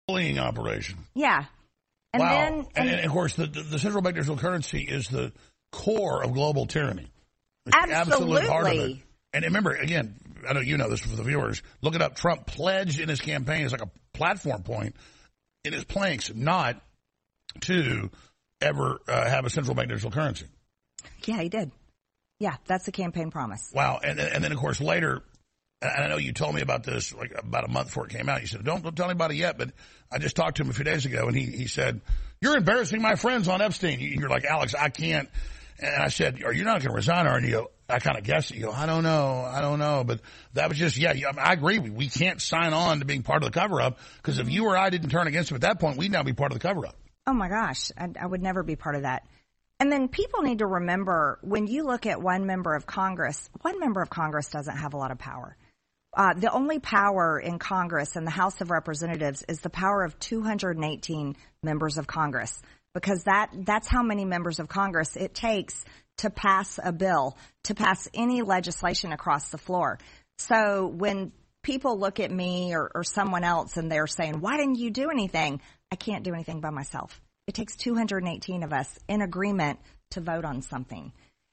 bullying operation. Yeah. And wow. then, and of course, the central bank digital currency is the core of global tyranny. It's absolutely. the absolute heart of it. And remember, again, I know you know this for the viewers, look it up. Trump pledged in his campaign as like a platform point in his planks not to ever have a central bank digital currency. Yeah, he did. Yeah, that's the campaign promise. Wow. And then, of course, later, and I know you told me about this like about a month before it came out. You said, don't tell anybody yet, but I just talked to him a few days ago, and he said, you're embarrassing my friends on Epstein. You're like, Alex, I can't. And I said, are you not going to resign? Or, and you go, I kind of guessed it. You go, I don't know. But that was just, I agree. We can't sign on to being part of the cover-up, because if you or I didn't turn against him at that point, we'd now be part of the cover-up. Oh, my gosh. I would never be part of that. And then people need to remember, when you look at one member of Congress doesn't have a lot of power. The only power in Congress and the House of Representatives is the power of 218 members of Congress, because that's how many members of Congress it takes to pass a bill, to pass any legislation across the floor. So when people look at me or someone else and they're saying, why didn't you do anything? I can't do anything by myself. It takes 218 of us in agreement to vote on something.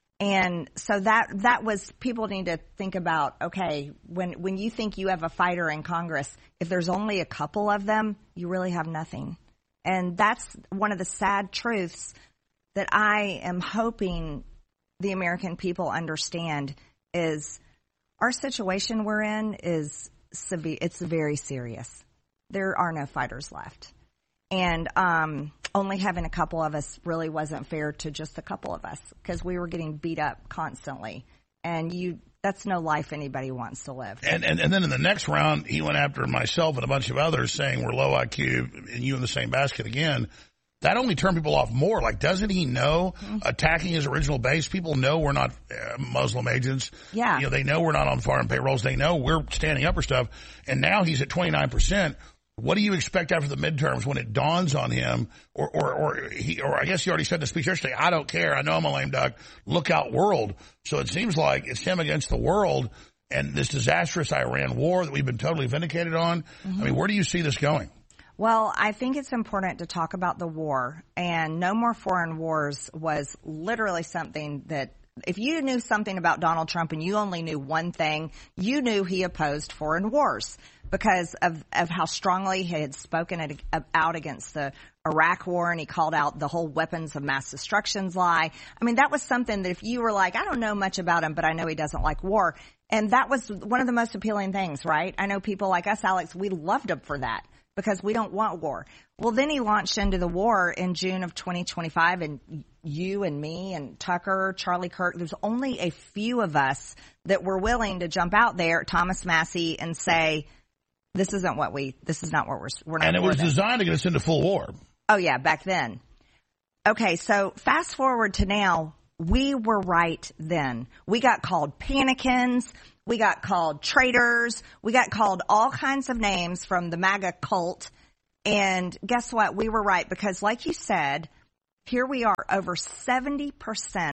And so that was, people need to think about, okay, when you think you have a fighter in Congress, if there's only a couple of them, you really have nothing. And that's one of the sad truths that I am hoping the American people understand, is our situation we're in is severe. It's very serious. There are no fighters left. And only having a couple of us really wasn't fair to just a couple of us, because we were getting beat up constantly. And that's no life anybody wants to live. And then in the next round, he went after myself and a bunch of others, saying we're low IQ and you in the same basket again. That only turned people off more. Like, doesn't he know, attacking his original base? People know we're not Muslim agents. Yeah. They know we're not on foreign payrolls. They know we're standing up for stuff. And now he's at 29%. What do you expect after the midterms when it dawns on him, or I guess he already said in the speech yesterday, I don't care. I know I'm a lame duck. Look out, world. So it seems like it's him against the world, and this disastrous Iran war that we've been totally vindicated on. Mm-hmm. I mean, where do you see this going? Well, I think it's important to talk about the war, and No More Foreign Wars was literally something that, if you knew something about Donald Trump and you only knew one thing, you knew he opposed foreign wars, because of how strongly he had spoken out against the Iraq war, and he called out the whole weapons of mass destructions lie. I mean, that was something that if you were like, I don't know much about him, but I know he doesn't like war. And that was one of the most appealing things, right? I know people like us, Alex, we loved him for that, because we don't want war. Well, then he launched into the war in June of 2025, and you and me and Tucker, Charlie Kirk, there's only a few of us that were willing to jump out there, Thomas Massie, and say, this is not what we're not. And it was designed to get us into full war. Oh, yeah, back then. Okay, so fast forward to now, we were right then. We got called panicans. We got called traitors. We got called all kinds of names from the MAGA cult. And guess what? We were right, because like you said, here we are, over 70%